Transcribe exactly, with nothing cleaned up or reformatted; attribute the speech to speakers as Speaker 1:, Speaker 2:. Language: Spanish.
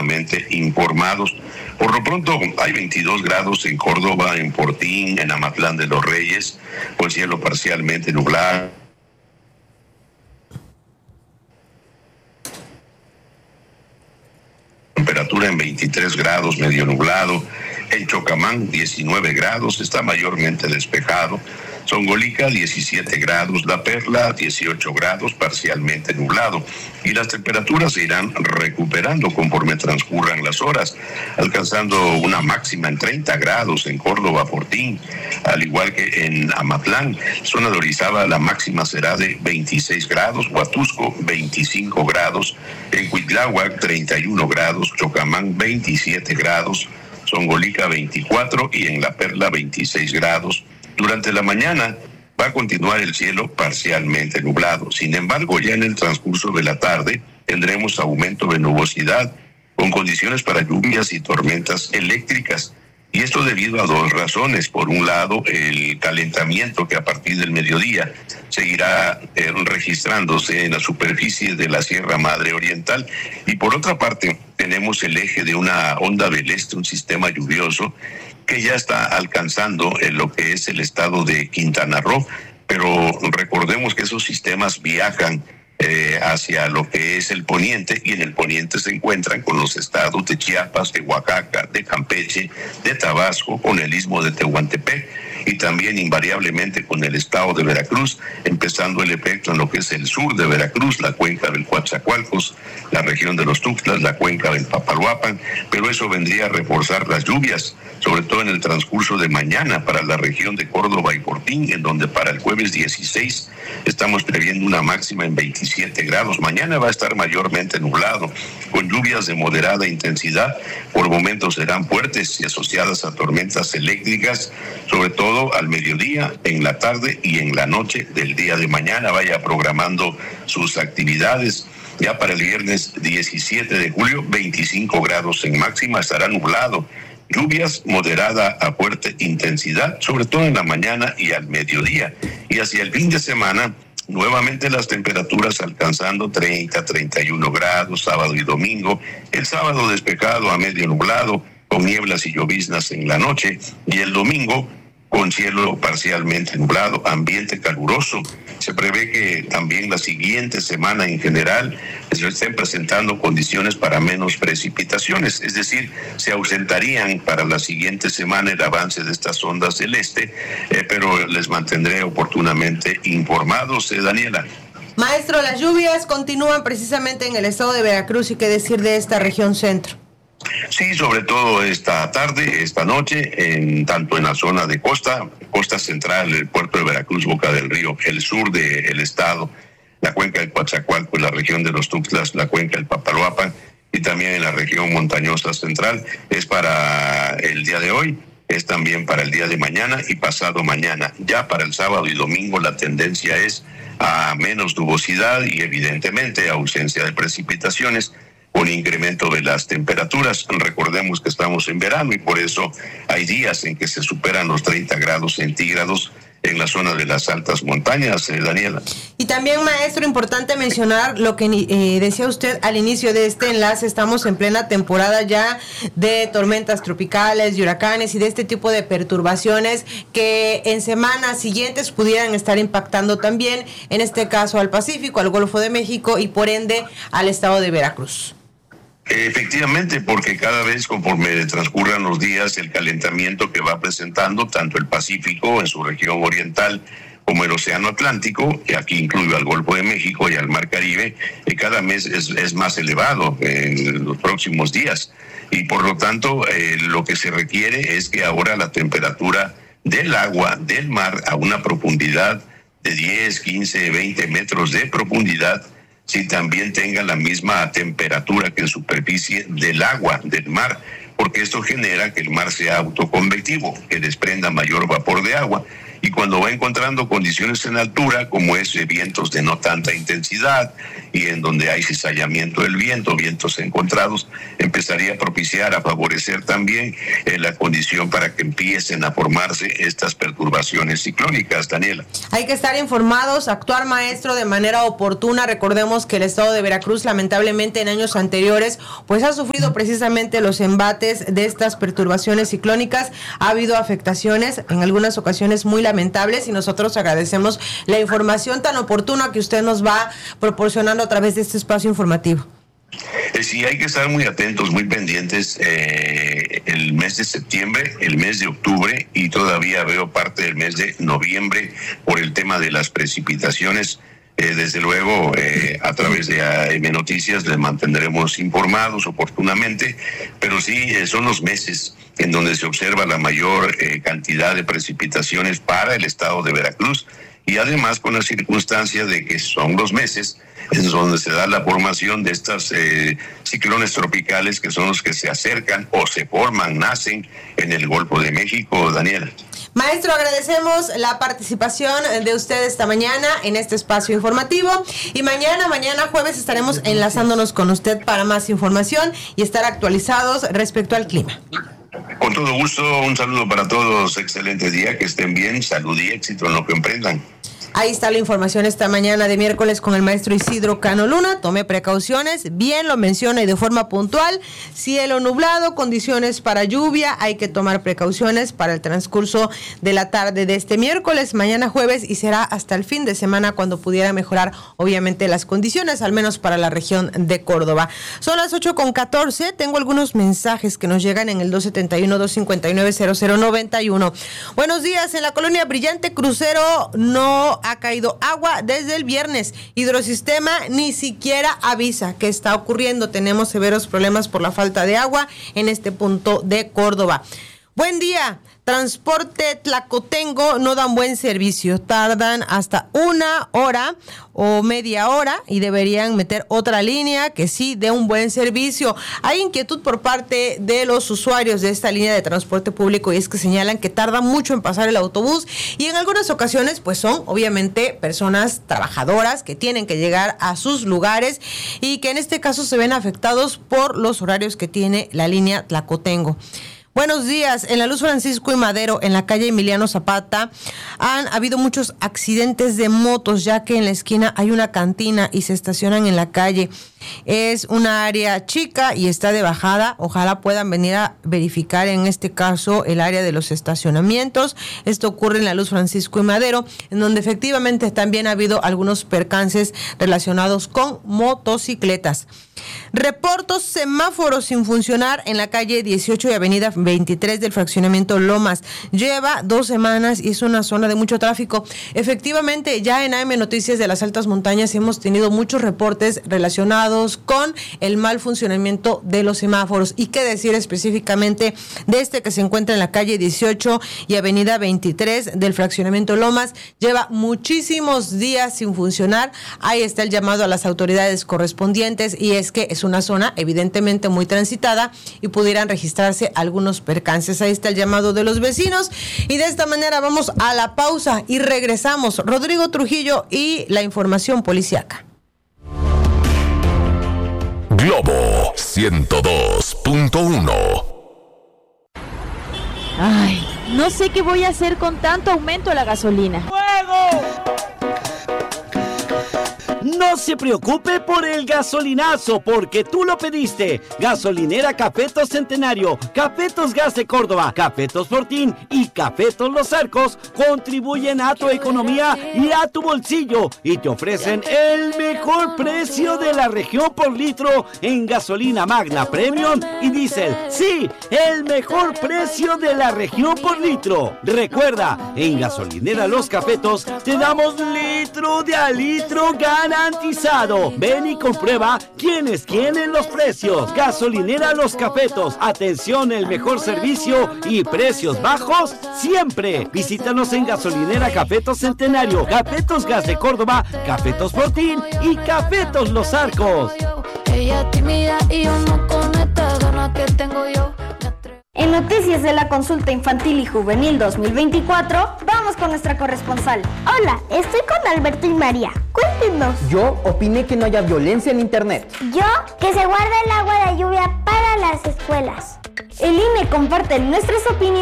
Speaker 1: oportunamente informados. Por lo pronto hay veintidós grados en Córdoba, en Portín, en Amatlán de los Reyes, con cielo parcialmente nublado. Temperatura en veintitrés grados, medio nublado. En Chocamán, diecinueve grados, está mayormente despejado. Zongolica, diecisiete grados. La Perla, dieciocho grados, parcialmente nublado. Y las temperaturas se irán recuperando conforme transcurran las horas, alcanzando una máxima en treinta grados en Córdoba, Fortín, al igual que en Amatlán. Zona de Orizaba, la máxima será de veintiséis grados. Huatusco, veinticinco grados. En Cuitláhuac, treinta y uno grados. Chocamán, veintisiete grados. Zongolica, veinticuatro, y en La Perla, veintiséis grados. Durante la mañana va a continuar el cielo parcialmente nublado. Sin embargo, ya en el transcurso de la tarde tendremos aumento de nubosidad con condiciones para lluvias y tormentas eléctricas. Y esto debido a dos razones. Por un lado, el calentamiento que a partir del mediodía seguirá eh, registrándose en la superficie de la Sierra Madre Oriental. Y por otra parte, tenemos el eje de una onda del este, un sistema lluvioso que ya está alcanzando en lo que es el estado de Quintana Roo. Pero recordemos que esos sistemas viajan Eh, hacia lo que es el poniente, y en el poniente se encuentran con los estados de Chiapas, de Oaxaca, de Campeche, de Tabasco, con el istmo de Tehuantepec, y también invariablemente con el estado de Veracruz, empezando el efecto en lo que es el sur de Veracruz, la cuenca del Coatzacoalcos, la región de los Tuxtlas, la cuenca del Papaloapan, pero eso vendría a reforzar las lluvias, sobre todo en el transcurso de mañana para la región de Córdoba y Fortín, en donde para el jueves dieciséis estamos previendo una máxima en veintisiete grados. Mañana va a estar mayormente nublado, con lluvias de moderada intensidad, por momentos serán fuertes y asociadas a tormentas eléctricas, sobre todo al mediodía, en la tarde y en la noche del día de mañana. Vaya programando sus actividades. Ya para el viernes diecisiete de julio, veinticinco grados en máxima, estará nublado. Lluvias moderada a fuerte intensidad, sobre todo en la mañana y al mediodía. Y hacia el fin de semana, nuevamente las temperaturas alcanzando treinta, treinta y uno grados, sábado y domingo. El sábado despejado a medio nublado, con nieblas y lloviznas en la noche. Y el domingo con cielo parcialmente nublado, ambiente caluroso. Se prevé que también la siguiente semana en general se estén presentando condiciones para menos precipitaciones, es decir, se ausentarían para la siguiente semana el avance de estas ondas del este, eh, pero les mantendré oportunamente informados, eh, Daniela.
Speaker 2: Maestro, las lluvias continúan precisamente en el estado de Veracruz, y qué decir de esta región centro.
Speaker 1: Sí, sobre todo esta tarde, esta noche, en tanto en la zona de costa, costa central, el puerto de Veracruz, Boca del Río, el sur del estado, la cuenca del Coatzacoalcos, la región de los Tuxtlas, la cuenca del Papaloapan, y también en la región montañosa central. Es para el día de hoy, es también para el día de mañana y pasado mañana. Ya para el sábado y domingo la tendencia es a menos nubosidad y evidentemente ausencia de precipitaciones, con incremento de las temperaturas. Recordemos que estamos en verano y por eso hay días en que se superan los treinta grados centígrados en la zona de las altas montañas, eh, Daniela.
Speaker 2: Y también, maestro, importante mencionar lo que eh, decía usted al inicio de este enlace. Estamos en plena temporada ya de tormentas tropicales, de huracanes y de este tipo de perturbaciones que en semanas siguientes pudieran estar impactando también, en este caso al Pacífico, al Golfo de México y por ende al estado de Veracruz.
Speaker 1: Efectivamente, porque cada vez conforme transcurran los días, el calentamiento que va presentando tanto el Pacífico en su región oriental como el Océano Atlántico, que aquí incluye al Golfo de México y al Mar Caribe, que cada mes es, es más elevado en los próximos días. Y por lo tanto, eh, lo que se requiere es que ahora la temperatura del agua, del mar, a una profundidad de diez, quince, veinte metros de profundidad, si también tenga la misma temperatura que en superficie del agua, del mar, porque esto genera que el mar sea autoconvectivo, que desprenda mayor vapor de agua, y cuando va encontrando condiciones en altura, como es eh, vientos de no tanta intensidad y en donde hay cizallamiento del viento, vientos encontrados, empezaría a propiciar, a favorecer también eh, la condición para que empiecen a formarse estas perturbaciones ciclónicas, Daniela.
Speaker 2: Hay que estar informados, actuar, maestro, de manera oportuna. Recordemos que el estado de Veracruz, lamentablemente en años anteriores, pues ha sufrido precisamente los embates de estas perturbaciones ciclónicas. Ha habido afectaciones, en algunas ocasiones muy lamentables, y nosotros agradecemos la información tan oportuna que usted nos va proporcionando a través de este espacio informativo.
Speaker 1: Eh, sí, hay que estar muy atentos, muy pendientes. Eh, el mes de septiembre, el mes de octubre y todavía veo parte del mes de noviembre por el tema de las precipitaciones. Eh, desde luego, eh, a través de A M Noticias les mantendremos informados oportunamente, pero sí eh, son los meses en donde se observa la mayor eh, cantidad de precipitaciones para el estado de Veracruz, y además con la circunstancia de que son los meses en donde se da la formación de estas eh, ciclones tropicales, que son los que se acercan o se forman, nacen en el Golfo de México, Daniela.
Speaker 2: Maestro, agradecemos la participación de usted esta mañana en este espacio informativo, y mañana, mañana jueves estaremos enlazándonos con usted para más información y estar actualizados respecto al clima.
Speaker 1: Con todo gusto, un saludo para todos, excelente día, que estén bien, salud y éxito en lo que emprendan.
Speaker 2: Ahí está la información esta mañana de miércoles con el maestro Isidro Cano Luna. Tome precauciones, bien lo menciona y de forma puntual. Cielo nublado, condiciones para lluvia, hay que tomar precauciones para el transcurso de la tarde de este miércoles, mañana jueves, y será hasta el fin de semana cuando pudiera mejorar obviamente las condiciones, al menos para la región de Córdoba. Son las ocho con catorce, tengo algunos mensajes que nos llegan en el dos setenta y uno, dos cincuenta y nueve, cero cero noventa y uno. Buenos días, en la colonia Brillante Crucero no ha caído agua desde el viernes. Hidrosistema ni siquiera avisa qué está ocurriendo. Tenemos severos problemas por la falta de agua en este punto de Córdoba. Buen día. Transporte Tlacotengo no dan buen servicio, tardan hasta una hora o media hora y deberían meter otra línea que sí dé un buen servicio. Hay inquietud por parte de los usuarios de esta línea de transporte público, y es que señalan que tarda mucho en pasar el autobús, y en algunas ocasiones pues son obviamente personas trabajadoras que tienen que llegar a sus lugares y que en este caso se ven afectados por los horarios que tiene la línea Tlacotengo. Buenos días. En la Luz Francisco y Madero, en la calle Emiliano Zapata, han habido muchos accidentes de motos, ya que en la esquina hay una cantina y se estacionan en la calle. Es una área chica y está de bajada. Ojalá puedan venir a verificar en este caso el área de los estacionamientos. Esto ocurre en la Luz Francisco y Madero, en donde efectivamente también ha habido algunos percances relacionados con motocicletas. Reporto semáforos sin funcionar en la calle dieciocho y avenida veintitrés del fraccionamiento Lomas. Lleva dos semanas y es una zona de mucho tráfico. Efectivamente, ya en A M Noticias de las Altas Montañas hemos tenido muchos reportes relacionados con el mal funcionamiento de los semáforos. Y qué decir específicamente de este que se encuentra en la calle dieciocho y avenida veintitrés del fraccionamiento Lomas. Lleva muchísimos días sin funcionar. Ahí está el llamado a las autoridades correspondientes, y es que es una zona evidentemente muy transitada y pudieran registrarse algunos percances. Ahí está el llamado de los vecinos, y de esta manera vamos a la pausa y regresamos. Rodrigo Trujillo y la información policiaca.
Speaker 3: Globo ciento dos punto uno.
Speaker 4: Ay, no sé qué voy a hacer con tanto aumento de la gasolina.
Speaker 5: ¡Fuego! No se preocupe por el gasolinazo, porque tú lo pediste. Gasolinera Cafetos Centenario, Cafetos Gas de Córdoba, Cafetos Fortín y Cafetos Los Arcos contribuyen a tu economía y a tu bolsillo, y te ofrecen el mejor precio de la región por litro en gasolina Magna Premium y Diesel. Sí, el mejor precio de la región por litro. Recuerda, en Gasolinera Los Cafetos te damos litro de a litro garantizado. Ven y comprueba quién es quién en los precios. Gasolinera Los Cafetos. Atención, el mejor servicio y precios bajos siempre. Visítanos en Gasolinera Cafetos Centenario, Cafetos Gas de Córdoba, Cafetos Fortín y Cafetos Los Arcos. Ella tímida y yo no con esta gana que tengo yo.
Speaker 6: En Noticias de la Consulta Infantil y Juvenil dos mil veinticuatro, vamos con nuestra corresponsal.
Speaker 7: Hola, estoy con Alberto y María. Cuéntenos.
Speaker 8: Yo opiné que no haya violencia en internet.
Speaker 7: Yo, que se guarde el agua de lluvia para las escuelas.
Speaker 6: El I N E comparte nuestras opiniones